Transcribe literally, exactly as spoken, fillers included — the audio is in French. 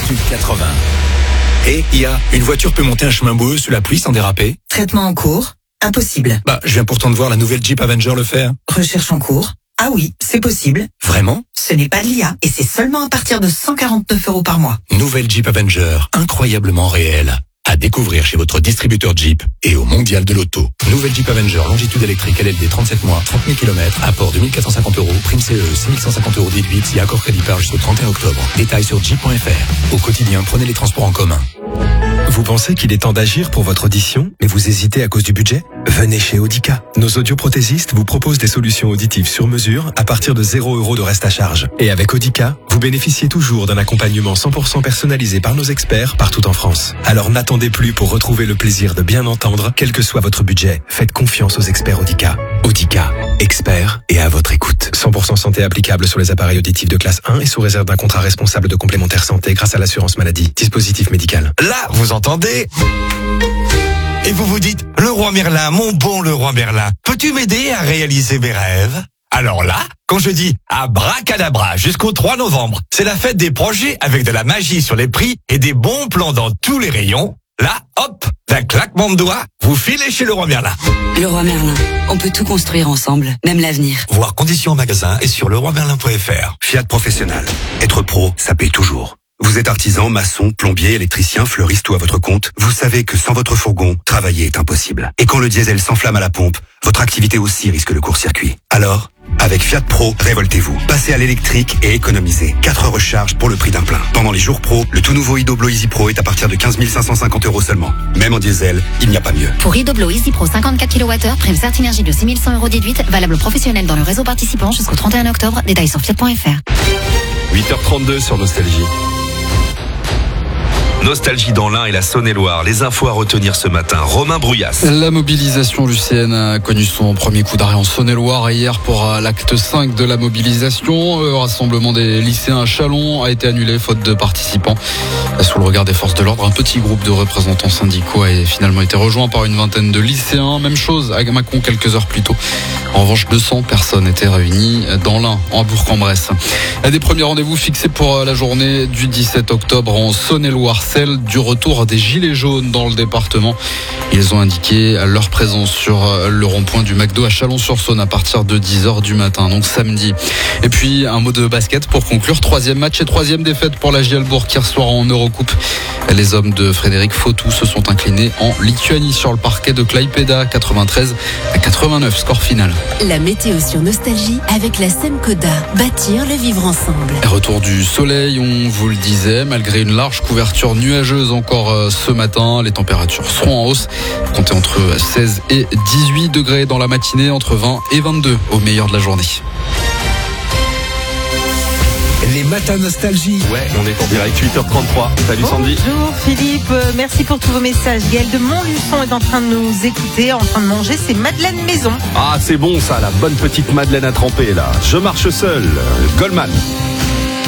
plus de quatre-vingts. Et I A, une voiture peut monter un chemin boueux sous la pluie sans déraper? Traitement en cours? Impossible. Bah, je viens pourtant de voir la nouvelle Jeep Avenger le faire. Recherche en cours? Ah oui, c'est possible. Vraiment? Ce n'est pas de l'I A et c'est seulement à partir de cent quarante-neuf euros par mois. Nouvelle Jeep Avenger, incroyablement réelle. À découvrir chez votre distributeur Jeep et au Mondial de l'Auto. Nouvelle Jeep Avenger, longitude électrique L L D trente-sept mois, trente mille kilomètres, apport deux mille quatre cent cinquante euros, prime C E, six mille cent cinquante euros déduits si accord crédit par jusqu'au trente et un octobre. Détails sur jeep point F R. Au quotidien, prenez les transports en commun. Vous pensez qu'il est temps d'agir pour votre audition, mais vous hésitez à cause du budget? Venez chez Audica. Nos audioprothésistes vous proposent des solutions auditives sur mesure à partir de zéro euros de reste à charge. Et avec Audica, vous bénéficiez toujours d'un accompagnement cent pour cent personnalisé par nos experts partout en France. Alors n'attendez plus pour retrouver le plaisir de bien entendre, quel que soit votre budget. Faites confiance aux experts Audica. Audica, experts et à votre écoute. cent pour cent santé applicable sur les appareils auditifs de classe un et sous réserve d'un contrat responsable de complémentaire santé grâce à l'assurance maladie. Dispositif médical. Là, vous entendez? Et vous vous dites, le roi Merlin, mon bon le roi Merlin, peux-tu m'aider à réaliser mes rêves? Alors là, quand je dis abracadabra jusqu'au trois novembre, c'est la fête des projets avec de la magie sur les prix et des bons plans dans tous les rayons. Là, hop, d'un claquement de doigts, vous filez chez le roi Merlin. Le roi Merlin, on peut tout construire ensemble, même l'avenir. Voir conditions en magasin et sur leroy merlin point F R. Fiat Professionnel. Être pro, ça paye toujours. Vous êtes artisan, maçon, plombier, électricien, fleuriste ou à votre compte, vous savez que sans votre fourgon, travailler est impossible. Et quand le diesel s'enflamme à la pompe, votre activité aussi risque le court-circuit. Alors, avec Fiat Pro, révoltez-vous. Passez à l'électrique et économisez. quatre heures recharge pour le prix d'un plein. Pendant les jours pro, le tout nouveau Idoblo Easy Pro est à partir de quinze mille cinq cent cinquante euros seulement. Même en diesel, il n'y a pas mieux. Pour Idoblo Easy Pro cinquante-quatre kilowattheures, prime Certinergie de six mille cent euros déduite, valable professionnel dans le réseau participant jusqu'au trente et un octobre. Détails sur fiat point F R. huit heures trente-deux sur Nostalgie. Nostalgie dans l'Ain et la Saône-et-Loire. Les infos à retenir ce matin. Romain Brouillas. La mobilisation Lucien a connu son premier coup d'arrêt en Saône-et-Loire hier pour l'acte cinq de la mobilisation. Le rassemblement des lycéens à Châlons a été annulé faute de participants. Sous le regard des forces de l'ordre, un petit groupe de représentants syndicaux a finalement été rejoint par une vingtaine de lycéens. Même chose à Mâcon quelques heures plus tôt. En revanche, deux cents personnes étaient réunies dans l'Ain, en Bourg-en-Bresse. Des premiers rendez-vous fixés pour la journée du dix-sept octobre en Saône-et-Loire, celle du retour des Gilets jaunes dans le département. Ils ont indiqué leur présence sur le rond-point du McDo à Chalon-sur-Saône à partir de dix heures du matin, donc samedi. Et puis un mot de basket pour conclure. Troisième match et troisième défaite pour la Gielbourg hier soir en Eurocoupe. Les hommes de Frédéric Fautou se sont inclinés en Lituanie sur le parquet de Klaipėda, quatre-vingt-treize à quatre-vingt-neuf, score final. La météo sur Nostalgie avec la Semcoda. Bâtir le vivre ensemble. Retour du soleil, on vous le disait, malgré une large couverture nuageuse encore ce matin. Les températures seront en hausse. Comptez entre seize et dix-huit degrés dans la matinée, entre vingt et vingt-deux au meilleur de la journée. Les matins Nostalgie. Ouais, on est en direct, huit heures trente-trois. Salut Sandy. Bonjour Philippe, merci pour tous vos messages. Gaël de Montluçon est en train de nous écouter, en train de manger ses madeleines maison. Ah, c'est bon ça, la bonne petite madeleine à tremper là. Je marche seul. Goldman.